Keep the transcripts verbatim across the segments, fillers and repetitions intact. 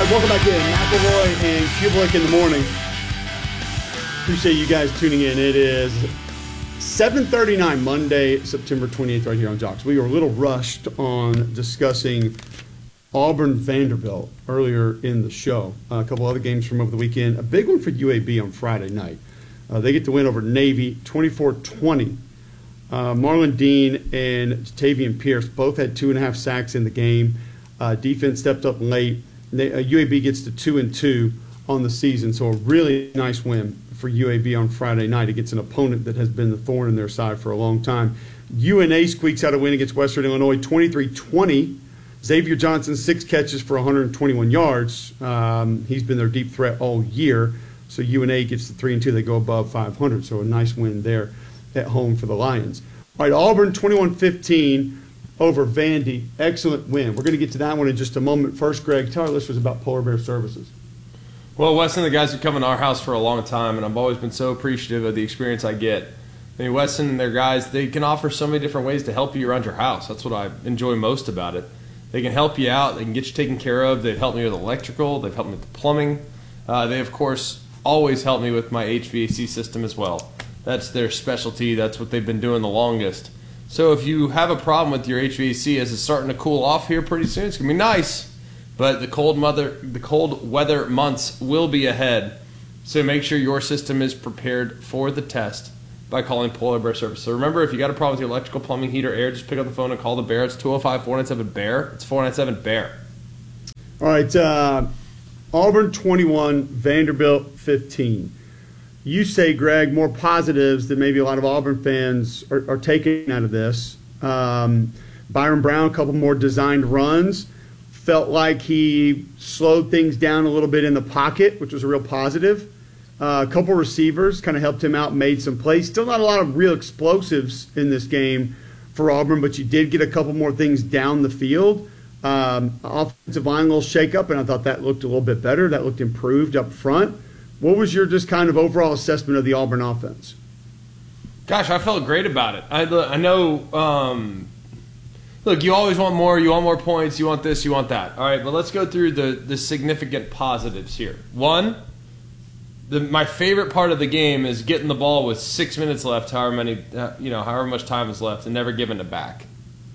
right, welcome back in. McElroy and Kublik in the morning. Appreciate you guys tuning in. It is seven thirty-nine, Monday, September twenty-eighth, right here on Jocks. We were a little rushed on discussing Auburn Vanderbilt earlier in the show. Uh, a couple other games from over the weekend. A big one for U A B on Friday night. Uh, they get the win over Navy, twenty-four twenty. Uh, Marlon Dean and Tavian Pierce both had two and a half sacks in the game. Uh, defense stepped up late. They, uh, U A B gets to two and two on the season, so a really nice win for U A B on Friday night against an opponent that has been the thorn in their side for a long time. U N A squeaks out a win against Western Illinois, twenty-three twenty. Xavier Johnson, six catches for one hundred twenty-one yards. Um, he's been their deep threat all year. So U N A gets to three and two. They go above five hundred. So a nice win there at home for the Lions. All right, Auburn twenty-one fifteen over Vandy. Excellent win. We're going to get to that one in just a moment. First, Greg, tell our listeners about Polar Bear Services. Well, Weston, the guys have come in our house for a long time, and I've always been so appreciative of the experience I get. I mean, Weston and their guys, they can offer so many different ways to help you around your house. That's what I enjoy most about it. They can help you out. They can get you taken care of. They've helped me with electrical. They've helped me with the plumbing. Uh, they, of course, always help me with my H V A C system as well. That's their specialty. That's what they've been doing the longest. So if you have a problem with your H V A C as it's starting to cool off here pretty soon, it's going to be nice. But the cold, mother, the cold weather months will be ahead. So make sure your system is prepared for the test by calling Polar Bear Service. So remember, if you got a problem with your electrical, plumbing, heater, air, just pick up the phone and call the Bear. It's two oh five, four nine seven, B E A R. It's four nine seven, B E A R. All right, uh, Auburn twenty-one, Vanderbilt fifteen. You say, Greg, more positives than maybe a lot of Auburn fans are, are taking out of this. Um, Byron Brown, a couple more designed runs. Felt like he slowed things down a little bit in the pocket, which was a real positive. Uh, a couple receivers kind of helped him out, made some plays. Still not a lot of real explosives in this game for Auburn, but you did get a couple more things down the field. Um, offensive line, a little shakeup, and I thought that looked a little bit better. That looked improved up front. What was your just kind of overall assessment of the Auburn offense? Gosh, I felt great about it. I, I know, um, look, you always want more. You want more points. You want this. You want that. All right, but let's go through the, the significant positives here. One, the, my favorite part of the game is getting the ball with six minutes left, however many, uh, you know, however much time is left, and never giving it back.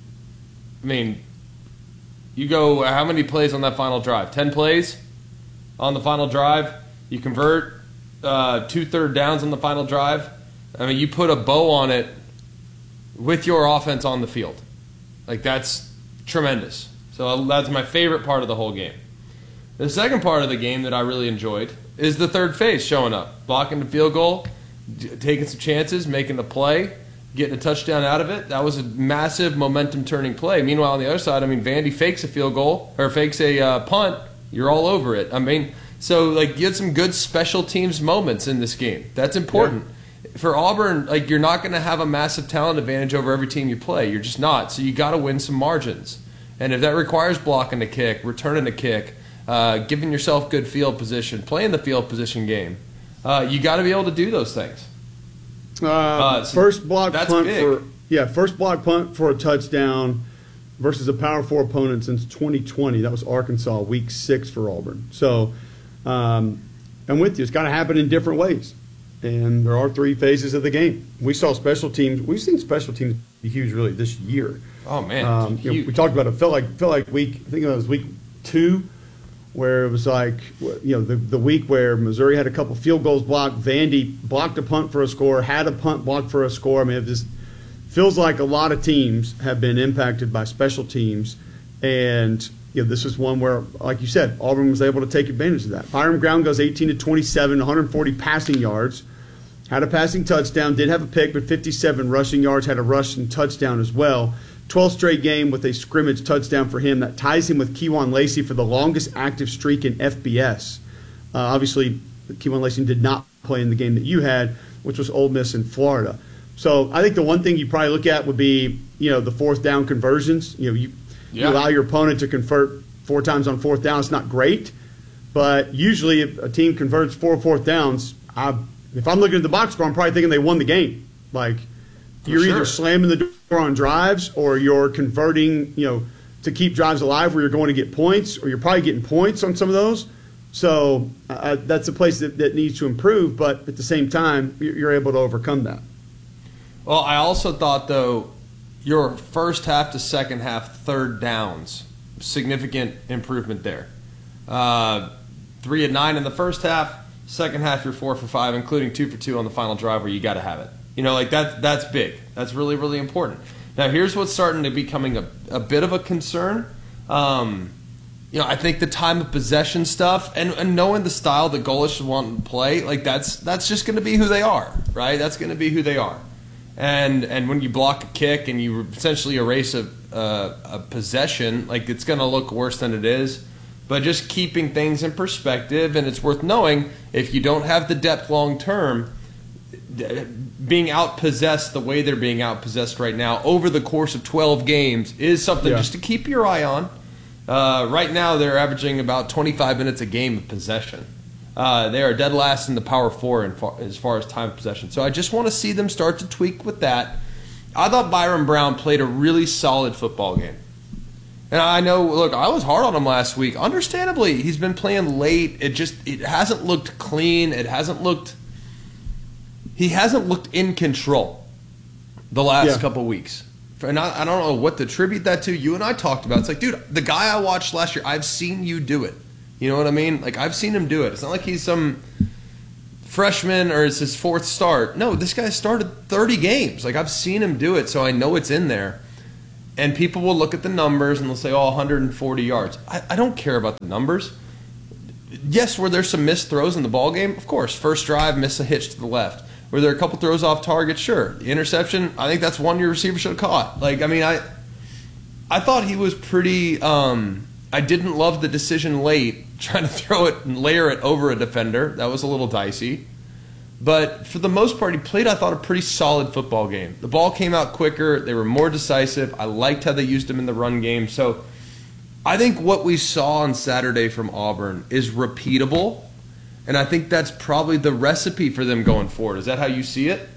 I mean, you go how many plays on that final drive? Ten plays on the final drive. You convert uh, two third downs on the final drive. I mean, you put a bow on it with your offense on the field. Like, that's tremendous. So that's my favorite part of the whole game. The second part of the game that I really enjoyed is the third phase showing up. Blocking the field goal, taking some chances, making the play, getting a touchdown out of it. That was a massive momentum-turning play. Meanwhile, on the other side, I mean, Vandy fakes a field goal, or fakes a uh, punt. You're all over it. I mean, so, like, you had some good special teams moments in this game. That's important. Yeah. For Auburn, like, you're not going to have a massive talent advantage over every team you play. You're just not. So you got to win some margins. And if that requires blocking a kick, returning a kick, uh, giving yourself good field position, playing the field position game, uh, you got to be able to do those things. Uh, uh, so first block punt big. for yeah, first block punt for a touchdown versus a Power Four opponent since twenty twenty. That was Arkansas, week six for Auburn. So um, I'm with you. It's got to happen in different ways. And there are three phases of the game. We saw special teams. We've seen special teams be huge, really, this year. Oh man, um, you know, we talked about it. Felt like felt like week. I think it was week two, where it was like you know the the week where Missouri had a couple field goals blocked. Vandy blocked a punt for a score. Had a punt blocked for a score. I mean, it just feels like a lot of teams have been impacted by special teams, and you know this is one where, like you said, Auburn was able to take advantage of that. Byron Brown goes eighteen to twenty-seven, one hundred forty passing yards. Had a passing touchdown, did have a pick, but fifty-seven rushing yards, had a rushing touchdown as well. twelfth straight game with a scrimmage touchdown for him. That ties him with Kewan Lacey for the longest active streak in F B S. Uh, obviously, Kewan Lacey did not play in the game that you had, which was Ole Miss in Florida. So I think the one thing you probably look at would be, you know, the fourth down conversions. You know, you, yeah. you allow your opponent to convert four times on fourth down. It's not great, but usually if a team converts four fourth downs, I If I'm looking at the box score, I'm probably thinking they won the game. Like, you're sure. either slamming the door on drives or you're converting, you know, to keep drives alive where you're going to get points, or you're probably getting points on some of those. So uh, that's a place that, that needs to improve, but at the same time, you're, you're able to overcome that. Well, I also thought, though, your first half to second half third downs, significant improvement there. Uh, three and nine in the first half, second half you're four for five, including two for two on the final drive where you got to have it. You know, like that, that's big. That's really, really important. Now, here's what's starting to becoming a, a bit of a concern. Um, you know, I think the time of possession stuff and, and knowing the style that Golesh want to play, like that's that's just going to be who they are, right? That's going to be who they are. And and when you block a kick and you essentially erase a, a, a possession, like it's going to look worse than it is. But just keeping things in perspective, and it's worth knowing if you don't have the depth long term, being outpossessed the way they're being outpossessed right now over the course of twelve games is something yeah. just to keep your eye on. Uh, right now, they're averaging about twenty-five minutes a game of possession. Uh, they are dead last in the Power Four in far, as far as time of possession. So I just want to see them start to tweak with that. I thought Byron Brown played a really solid football game. And I know, look, I was hard on him last week. Understandably, he's been playing late. It just it hasn't looked clean. It hasn't looked he hasn't looked in control the last yeah. couple weeks. And I, I don't know what to attribute that to. You and I talked about it. It's like, dude, the guy I watched last year, I've seen you do it. You know what I mean? Like, I've seen him do it. It's not like he's some freshman or it's his fourth start. No, this guy started thirty games. Like, I've seen him do it, so I know it's in there. And people will look at the numbers and they'll say, oh, one hundred forty yards. I, I don't care about the numbers. Yes, were there some missed throws in the ballgame? Of course. First drive, miss a hitch to the left. Were there a couple throws off target? Sure. The interception, I think that's one your receiver should have caught. Like, I mean, I I thought he was pretty um, – I didn't love the decision late, trying to throw it and layer it over a defender. That was a little dicey. But for the most part, he played, I thought, a pretty solid football game. The ball came out quicker. They were more decisive. I liked how they used him in the run game. So I think what we saw on Saturday from Auburn is repeatable, and I think that's probably the recipe for them going forward. Is that how you see it?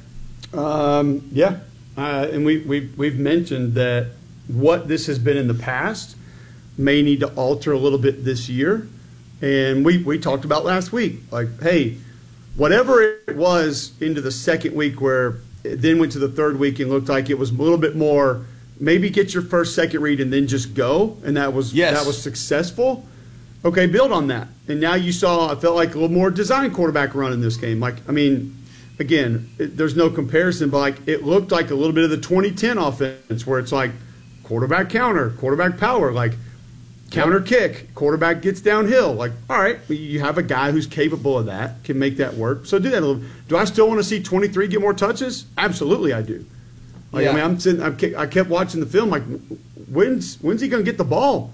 Um, yeah. Uh, and we, we've, we've mentioned that what this has been in the past may need to alter a little bit this year. And we, we talked about last week, like, hey, whatever it was into the second week where it then went to the third week and looked like it was a little bit more, maybe get your first, second read and then just go, and that was yes. that was successful. Okay, build on that. And now you saw, I felt like a little more design quarterback run in this game. Like, I mean, again, it, there's no comparison, but like it looked like a little bit of the twenty ten offense where it's like quarterback counter, quarterback power, like counter kick, quarterback gets downhill. Like, all right, you have a guy who's capable of that, can make that work. So do that a little. Do I still want to see twenty-three get more touches? Absolutely, I do. Like, yeah. I mean, I'm sitting, I'm, I kept watching the film. Like, when's when's he going to get the ball?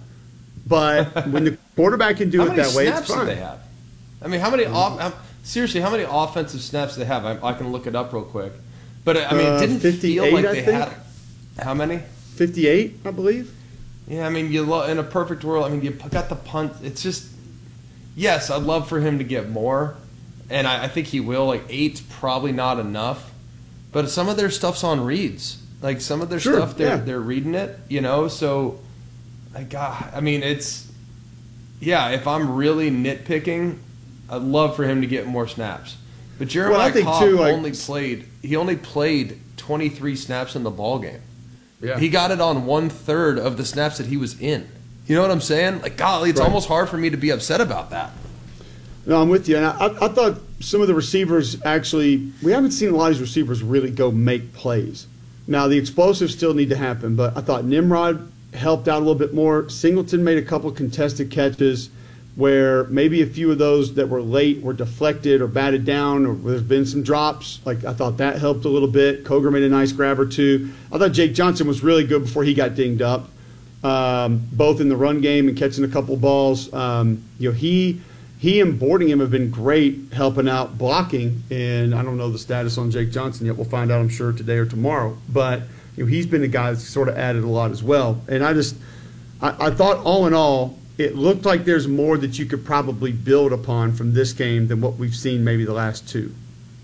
But when the quarterback can do it that way, it's fine. How many snaps do they have? I mean, how many? Off, how, seriously, how many offensive snaps do they have? I, I can look it up real quick. But I mean, it didn't uh, feel like they had. How many? fifty-eight, I believe. Yeah, I mean, you lo- in a perfect world, I mean, you got the punt. It's just, yes, I'd love for him to get more, and I, I think he will. Like, eight's probably not enough, but some of their stuff's on reads. Like, some of their sure, stuff, they're yeah. they're reading it, you know. So, I got. I mean, it's, yeah. If I'm really nitpicking, I'd love for him to get more snaps. But Jeremiah well, Cobb too, like, only played. He only played twenty-three snaps in the ball game. Yeah. He got it on one third of the snaps that he was in. You know what I'm saying? Like, golly, it's right. almost hard for me to be upset about that. No, I'm with you. And I, I thought some of the receivers actually, we haven't seen a lot of these receivers really go make plays. Now, the explosives still need to happen, but I thought Nimrod helped out a little bit more. Singleton made a couple contested catches where maybe a few of those that were late were deflected or batted down, or there's been some drops. Like, I thought that helped a little bit. Koger made a nice grab or two. I thought Jake Johnson was really good before he got dinged up, um, both in the run game and catching a couple balls. Um, you know, he he and boarding him have been great helping out blocking, and I don't know the status on Jake Johnson yet. We'll find out, I'm sure, today or tomorrow. But you know, he's been a guy that's sort of added a lot as well. And I just, I, I thought all in all, it looked like there's more that you could probably build upon from this game than what we've seen maybe the last two.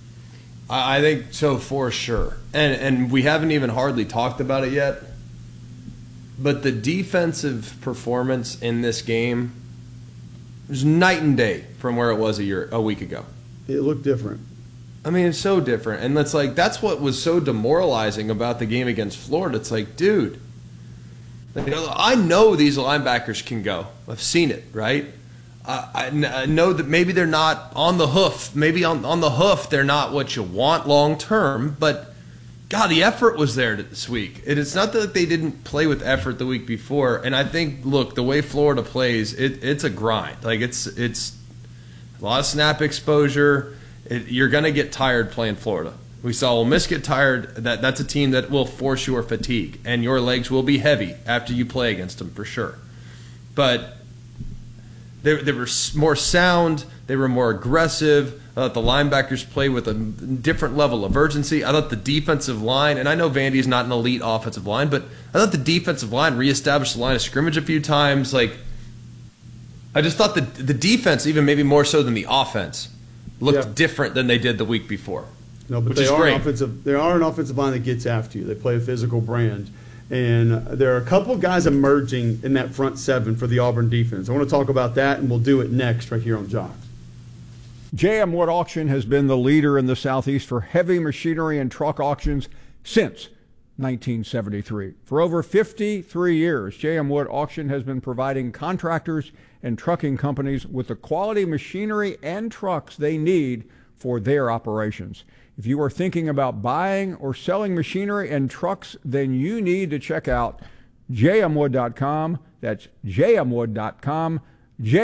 I think so, for sure. And and we haven't even hardly talked about it yet. but the defensive performance in this game was night and day from where it was a year, a week ago. It looked different. I mean, it's so different. And that's like, that's what was so demoralizing about the game against Florida. It's like, dude, like, I know these linebackers can go. I've seen it, right? I, I, I know that maybe they're not on the hoof. Maybe on, on the hoof, they're not what you want long term. But, God, the effort was there this week. And it's not that they didn't play with effort the week before. And I think, look, the way Florida plays, it, it's a grind. Like, it's, it's a lot of snap exposure. It, you're going to get tired playing Florida. We saw Ole Miss get tired. That That's a team that will force your fatigue, and your legs will be heavy after you play against them for sure. But they, they were more sound. They were more aggressive. I thought the linebackers played with a different level of urgency. I thought the defensive line, and I know Vandy's not an elite offensive line, but I thought the defensive line reestablished the line of scrimmage a few times. Like, I just thought the the defense, even maybe more so than the offense, looked yeah. different than they did the week before. No, but which they is are great. an offensive. They are an offensive line that gets after you. They play a physical brand, and there are a couple of guys emerging in that front seven for the Auburn defense. I want to talk about that, and we'll do it next right here on Jocks. J M Wood Auction has been the leader in the Southeast for heavy machinery and truck auctions since nineteen seventy-three. For over fifty-three years, J M Wood Auction has been providing contractors and trucking companies with the quality machinery and trucks they need for their operations. If you are thinking about buying or selling machinery and trucks, then you need to check out j m wood dot com. That's j m wood dot com.